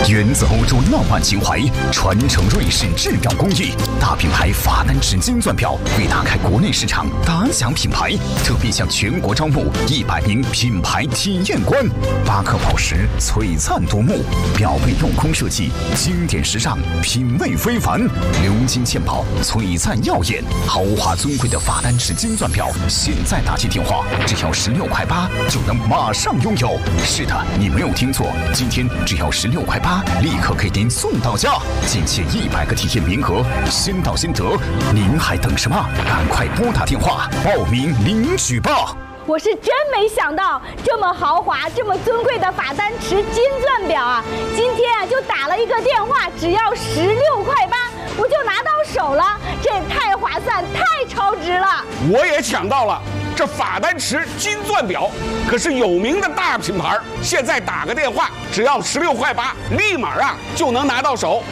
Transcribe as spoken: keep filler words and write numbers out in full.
源自欧洲浪漫情怀，传承瑞士质表工艺。大品牌法丹池金钻表为打开国内市场打响品牌，特别向全国招募一百名品牌体验官。八颗宝石璀璨夺目，表背镂空设计，经典时尚，品味非凡。鎏金嵌宝，璀璨耀眼，豪华尊贵的法丹池金钻表，现在打起电话只要十六块八就能马上拥有。是的，你没有听错，今天只要十六块八，立刻给您送到家，仅限一百个体验名额，先到先得。您还等什么？赶快拨打电话报名领取吧！ 我是真没想到，这么豪华、这么尊贵的法丹池金钻表啊，今天啊就打了一个电话，只要十六块八，我就拿到手了，这也太划算、太超值了。 我也抢到了。这法丹池金钻表可是有名的大品牌，现在打个电话只要十六块八，立马啊就能拿到手。